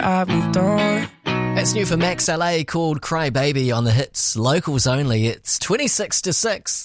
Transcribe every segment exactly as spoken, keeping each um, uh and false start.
I moved on. That's new for Max L A, called Cry Baby on the Hits Locals Only. It's twenty-six to six.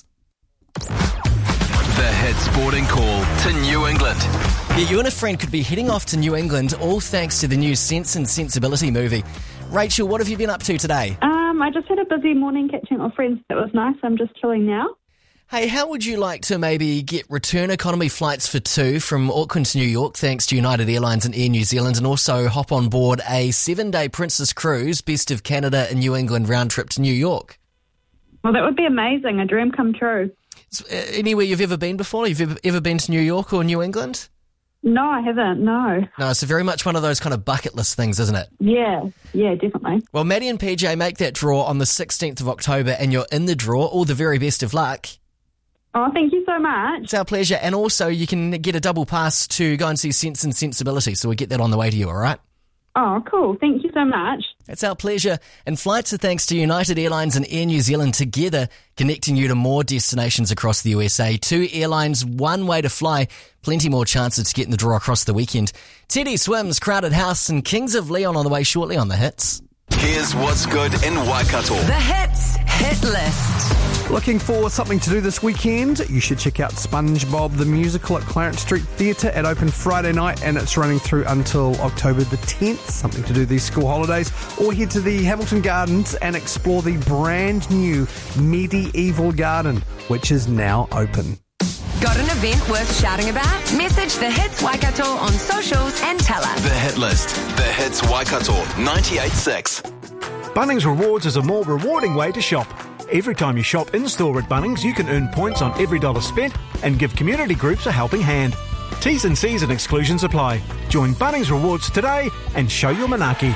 The Hit Sporting Call to New England. Yeah, you and a friend could be heading off to New England, all thanks to the new Sense and Sensibility movie. Rachel, what have you been up to today? Um, I just had a busy morning catching up with friends. That was nice. I'm just chilling now. Hey, how would you like to maybe get return economy flights for two from Auckland to New York, thanks to United Airlines and Air New Zealand, and also hop on board a seven-day Princess Cruise, Best of Canada and New England round trip to New York? Well, that would be amazing. A dream come true. Uh, anywhere you've ever been before? You've ever, ever been to New York or New England? No, I haven't, no. No, it's very much one of those kind of bucket list things, isn't it? Yeah, yeah, definitely. Well, Maddie and P J make that draw on the sixteenth of October, and you're in the draw. All the very best of luck. Oh, thank you so much. It's our pleasure. And also, you can get a double pass to go and see Sense and Sensibility, so we get that on the way to you, all right? Oh, cool. Thank you so much. It's our pleasure. And flights are thanks to United Airlines and Air New Zealand, together connecting you to more destinations across the U S A. Two airlines, one way to fly. Plenty more chances to get in the draw across the weekend. Teddy Swims, Crowded House, and Kings of Leon on the way shortly on The Hits. Here's what's good in Waikato. The Hits Hit List. Looking for something to do this weekend? You should check out SpongeBob the Musical at Clarence Street Theatre. It opened Friday night and it's running through until October the tenth. Something to do these school holidays. Or head to the Hamilton Gardens and explore the brand new Medieval Garden, which is now open. Got an event worth shouting about? Message The Hits Waikato on socials and tell us. The Hit List. The Hits Waikato ninety-eight point six. Bunnings Rewards is a more rewarding way to shop. Every time you shop in-store at Bunnings, you can earn points on every dollar spent and give community groups a helping hand. T's and C's and exclusions apply. Join Bunnings Rewards today and show your manaki.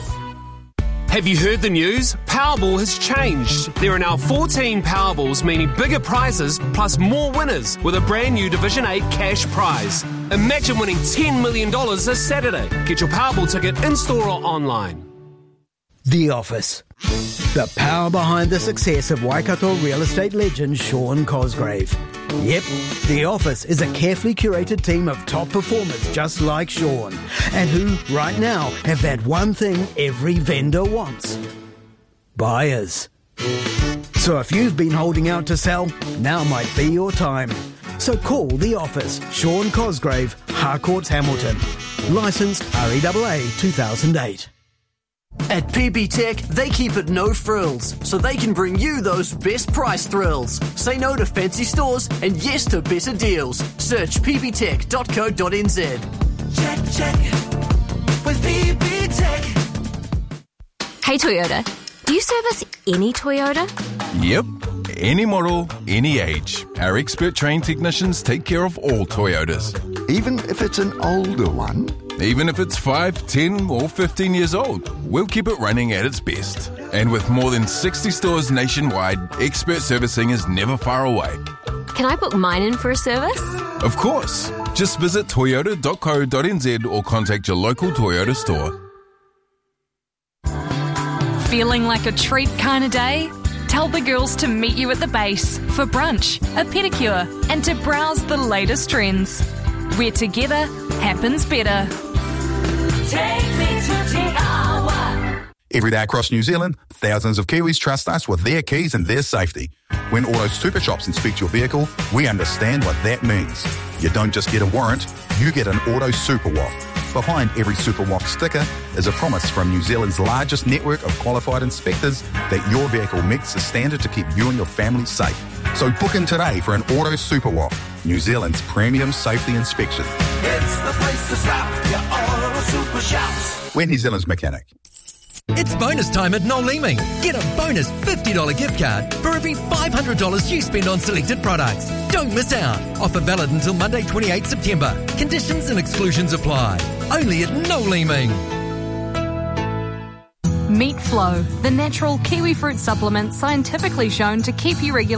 Have you heard the news? Powerball has changed. There are now fourteen Powerballs, meaning bigger prizes plus more winners with a brand new Division eight cash prize. Imagine winning ten million dollars this Saturday. Get your Powerball ticket in-store or online. The Office. The power behind the success of Waikato real estate legend Sean Cosgrave. Yep, The Office is a carefully curated team of top performers just like Sean, and who, right now, have that one thing every vendor wants. Buyers. So if you've been holding out to sell, now might be your time. So call The Office, Sean Cosgrave, Harcourts, Hamilton. Licensed R E A A two thousand eight. At P B Tech, they keep it no frills, so they can bring you those best price thrills. Say no to fancy stores and yes to better deals. Search p b tech dot co dot n z. Check, check, with P B Tech. Hey Toyota, do you service any Toyota? Yep, any model, any age. Our expert trained technicians take care of all Toyotas. Even if it's an older one? Even if it's five, ten or fifteen years old, we'll keep it running at its best. And with more than sixty stores nationwide, expert servicing is never far away. Can I book mine in for a service? Of course. Just visit toyota dot co dot n z or contact your local Toyota store. Feeling like a treat kind of day? Tell the girls to meet you at the base for brunch, a pedicure, and to browse the latest trends. Where together happens better. Take me to Te Awa. Every day across New Zealand, thousands of Kiwis trust us with their keys and their safety. When Auto Super Shops inspect your vehicle, we understand what that means. You don't just get a warrant, you get an Auto Super W A F. Behind every Super W A F sticker is a promise from New Zealand's largest network of qualified inspectors that your vehicle meets the standard to keep you and your family safe. So book in today for an Auto Super W A F, New Zealand's premium safety inspection. It's the place to stop, your Auto Super Shops. We're New Zealand's mechanic. It's bonus time at Noel Leeming. Get a bonus fifty dollars gift card for every five hundred dollars you spend on selected products. Don't miss out. Offer valid until Monday, twenty-eighth of September. Conditions and exclusions apply. Only at Noel Leeming. Meat Flow, the natural kiwi fruit supplement scientifically shown to keep you regular.